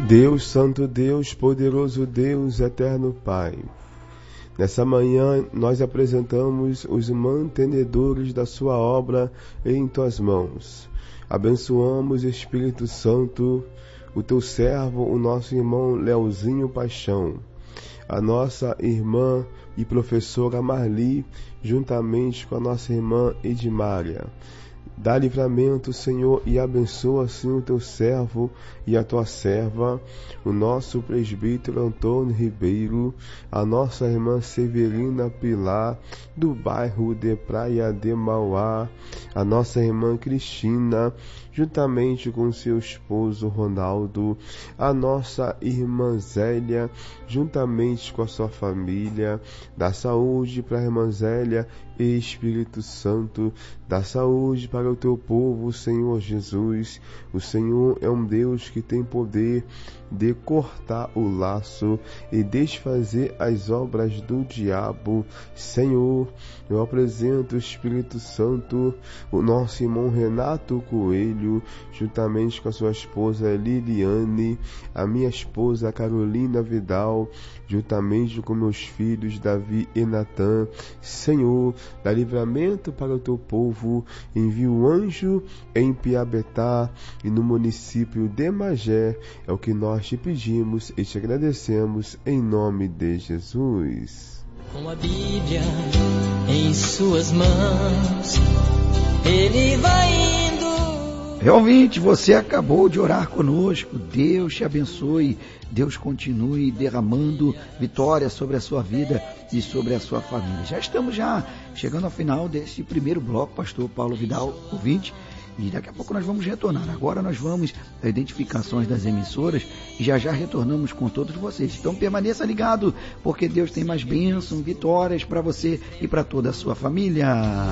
Deus Santo, Deus Poderoso, Deus Eterno Pai, nessa manhã nós apresentamos os mantenedores da sua obra em tuas mãos. Abençoamos, Espírito Santo, o teu servo, o nosso irmão Leozinho Paixão, a nossa irmã e professora Marli, juntamente com a nossa irmã Edmária. Dá livramento, Senhor, e abençoa, assim, o teu servo e a tua serva, o nosso presbítero Antônio Ribeiro, a nossa irmã Severina Pilar, do bairro de Praia de Mauá, a nossa irmã Cristina, juntamente com seu esposo Ronaldo, a nossa irmã Zélia, juntamente com a sua família. Dá saúde para a irmã Zélia e Espírito Santo, dá saúde para o teu povo, Senhor Jesus. O Senhor é um Deus que tem poder de cortar o laço e desfazer as obras do diabo. Senhor, eu apresento o Espírito Santo, o nosso irmão Renato Coelho, juntamente com a sua esposa Liliane, a minha esposa Carolina Vidal, juntamente com meus filhos Davi e Natan. Senhor, dá livramento para o teu povo, envia o anjo em Piabetá e no município de Magé. É o que nós te pedimos e te agradecemos em nome de Jesus. Com a Bíblia em suas mãos, ele vai indo. Realmente, você acabou de orar conosco. Deus te abençoe. Deus continue derramando vitória sobre a sua vida e sobre a sua família. Já estamos chegando ao final desse primeiro bloco, pastor Paulo Vidal, ouvinte. E daqui a pouco nós vamos retornar. Agora nós vamos às identificações das emissoras e já retornamos com todos vocês. Então permaneça ligado, porque Deus tem mais bênçãos, vitórias para você e para toda a sua família.